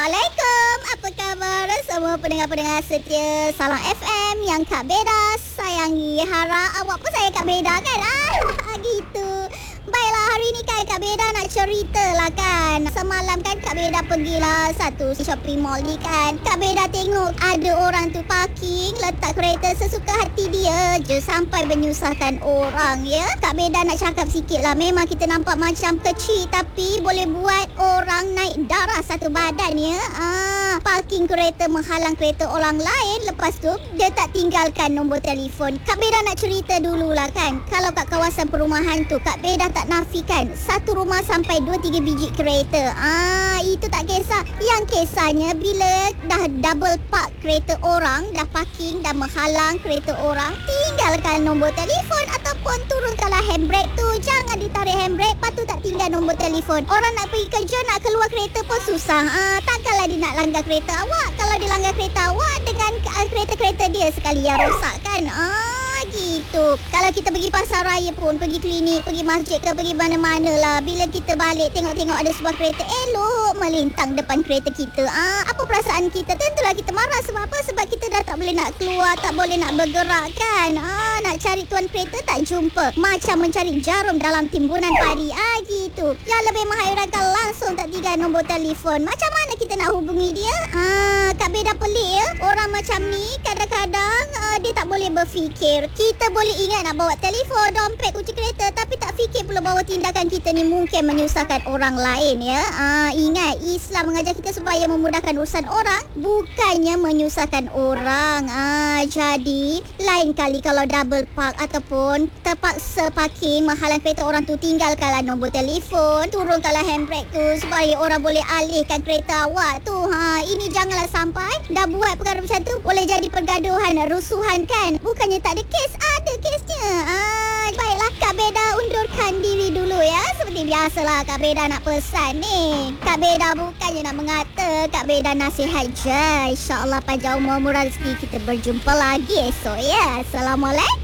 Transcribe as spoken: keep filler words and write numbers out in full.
Assalamualaikum. Apa khabar semua pendengar-pendengar setia Salam F M yang Kak Beda sayangi. Harap awak pun sayang Kak Beda kan? Ah, gitu. Baiklah, hari ni kan Kak Beda nak cerita lah kan. Semalam kan Kak Beda pergilah satu shopping mall ni kan. Kak Beda tengok ada orang tu parking, letak kereta sesuka hati dia je sampai menyusahkan orang ya. Kak Beda nak cakap sikit lah. Memang kita nampak macam kecil tapi boleh buat orang naik darah satu badan ya. Ah, parking kereta menghalang kereta orang lain. Lepas tu dia tak tinggalkan nombor telefon. Kak Beda nak cerita dululah kan. Kalau kat kawasan perumahan tu Kak Beda tak nafikan satu rumah sampai dua tiga biji kereta. Ah, itu tak kisah. Yang kisahnya bila dah double park kereta orang, dah parking, dah menghalang kereta orang, tinggalkan nombor telefon ataupun turunkanlah handbrake tu. Jangan ditarik handbrake, patut tak tinggal nombor telefon. Orang nak pergi kerja, nak keluar kereta pun susah. Ah, takkanlah dia nak langgar kereta awak. Kalau dia langgar kereta awak dengan uh, kereta-kereta dia sekali yang rosak kan. Ah, gitu. Kalau kita pergi pasar raya pun, pergi klinik, pergi masjid ke, pergi mana-mana lah. Bila kita balik, tengok-tengok ada sebuah kereta elok melintang depan kereta kita. Ah, apa perasaan kita? Tentulah kita marah. Sebab apa? Sebab kita dah tak boleh nak keluar, tak boleh nak bergerak kan. Ah, nak cari tuan kereta tak jumpa. Macam mencari jarum dalam timbunan padi. Ah, gitu. Yang lebih menghairkan, langsung tak tinggal nombor telefon. Macam mana kita nak hubungi dia? Ah, Kak Beda pelik ya. Orang macam ni kadang-kadang uh, dia tak boleh berfikir. Kita boleh ingat nak bawa telefon, dompet, kunci kereta, tapi tak fikir pula bahawa tindakan kita ni mungkin menyusahkan orang lain ya. Ah, ingat, Islam mengajar kita supaya memudahkan urusan orang, bukannya menyusahkan orang. Ah, jadi lain kali kalau double park ataupun terpaksa parking menghalang kereta orang tu, tinggalkanlah nombor telefon, turunkanlah handbrake tu supaya orang boleh alihkan kereta awak tu. Ha, ini janganlah sampai dah buat perkara macam tu boleh jadi pergaduhan, rusuhan kan. Bukannya tak ada kes, ada kesnya. Ah, baiklah, Kak Beda undurkan diri dulu ya. Seperti biasalah Kak Beda nak pesan ni. Kak Beda bukannya nak mengata, Kak Beda nasihat je. InsyaAllah panjang umur, murah rezeki. Kita berjumpa lagi esok ya. Assalamualaikum.